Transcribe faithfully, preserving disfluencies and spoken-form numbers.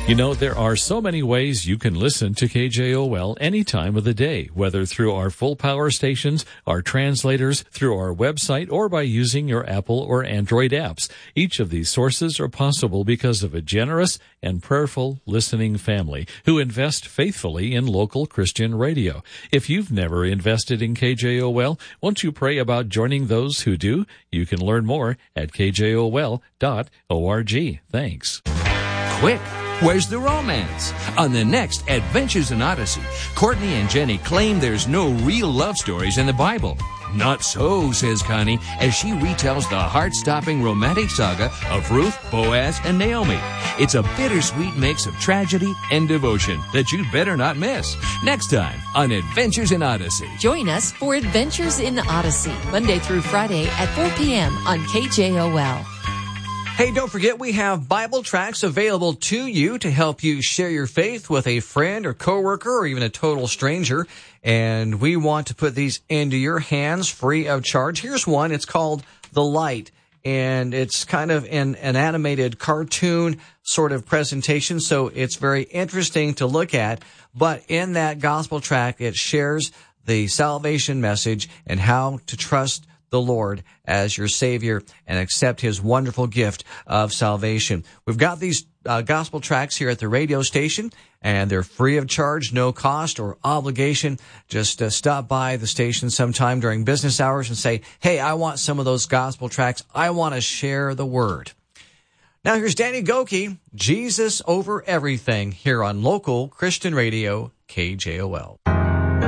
You know, there are so many ways you can listen to K J O L any time of the day, whether through our full power stations, our translators, through our website, or by using your Apple or Android apps. Each of these sources are possible because of a generous and prayerful listening family who invest faithfully in local Christian radio. If you've never invested in K J O L, won't you pray about joining those who do? You can learn more at K J O L dot org. Thanks. Quick! Where's the romance? On the next Adventures in Odyssey, Courtney and Jenny claim there's no real love stories in the Bible. Not so, says Connie, as she retells the heart-stopping romantic saga of Ruth, Boaz, and Naomi. It's a bittersweet mix of tragedy and devotion that you'd better not miss. Next time on Adventures in Odyssey. Join us for Adventures in Odyssey, Monday through Friday at four p.m. on K J O L. Hey, don't forget we have Bible tracts available to you to help you share your faith with a friend or coworker or even a total stranger. And we want to put these into your hands free of charge. Here's one. It's called The Light. And it's kind of an, an animated cartoon sort of presentation. So it's very interesting to look at. But in that gospel tract, it shares the salvation message and how to trust the Lord as your Savior and accept His wonderful gift of salvation. We've got these uh, gospel tracts here at the radio station, and they're free of charge, no cost or obligation. Just uh, stop by the station sometime during business hours and say, hey, I want some of those gospel tracts. I want to share the Word. Now here's Danny Gokey, Jesus Over Everything, here on local Christian radio, K J O L.